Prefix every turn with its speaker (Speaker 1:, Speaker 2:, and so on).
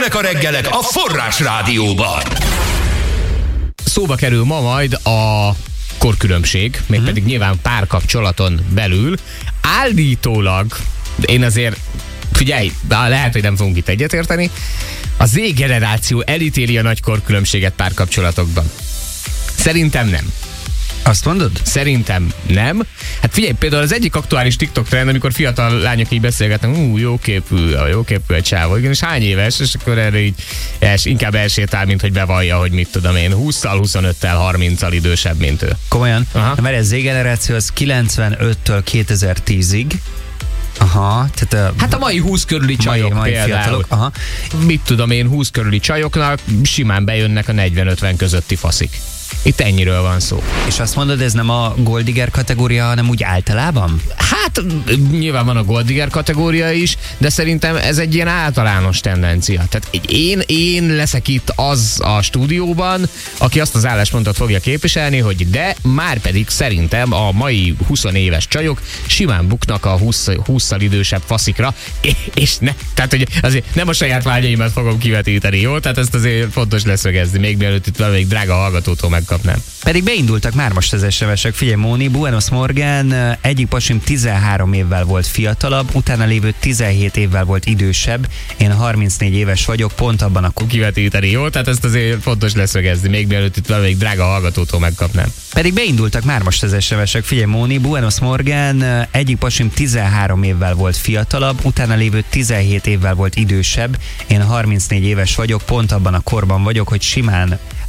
Speaker 1: Csütörtök a reggelek a Forrás Rádióban.
Speaker 2: Szóba kerül ma majd a korkülönbség, mégpedig nyilván párkapcsolaton belül. Állítólag, én azért, figyelj, lehet, hogy nem fogunk itt egyetérteni, a Z-generáció elítéli a nagy korkülönbséget párkapcsolatokban. Szerintem nem.
Speaker 3: Azt mondod?
Speaker 2: Szerintem nem. Hát figyelj, például az egyik aktuális TikTok trend, amikor fiatal lányok így beszélgetnek, jó képű egy csávó, igen, és hány éves, és akkor erre így inkább elsétál, mint hogy bevallja, hogy mit tudom én, 20-szal, 25-tel, 30-al idősebb, mint ő.
Speaker 3: Komolyan?
Speaker 2: Aha.
Speaker 3: Mert ez Z-generáció az 95-től 2010-ig. Aha, tehát
Speaker 2: Hát a mai 20 körüli csajok
Speaker 3: mai
Speaker 2: például.
Speaker 3: fiatalok. Aha.
Speaker 2: Mit tudom én, 20 körüli csajoknak simán bejönnek a 40-50 közötti faszik. Itt ennyiről van szó.
Speaker 3: És azt mondod, ez nem a Goldigger kategória, hanem úgy általában?
Speaker 2: Hát nyilván van a Goldigger kategória is, de szerintem ez egy ilyen általános tendencia. Tehát én leszek itt az a stúdióban, aki azt az álláspontot fogja képviselni, hogy de már pedig szerintem a mai 20 éves csajok simán buknak a 20-szal idősebb faszikra, és tehát hogy azért nem a saját vágyaimat fogom kivetíteni, jó? Tehát ezt azért fontos leszögezni, még mielőtt itt valamelyik drága hallgatótól megkapnám.
Speaker 3: Pedig beindultak már most az SMS-ek. Figyelj, Móni, Buenos Morgan, egyik pasim 13 évvel volt fiatalabb, utána lévő 17 évvel volt idősebb. Én 34 éves vagyok, pont abban a
Speaker 2: Kivetíteni, jó? Tehát ezt azért fontos leszögezni, még mielőtt itt valamelyik drága hallgatótól megkapnám.
Speaker 3: Pedig beindultak már most az SMS-ek. Figyelj, Móni, Buenos Morgan, egyik pasim 13 évvel volt fiatalabb, utána lévő 17 évvel volt idősebb. Én 34 éves vagyok, pont abban a korban vagyok, hogy simán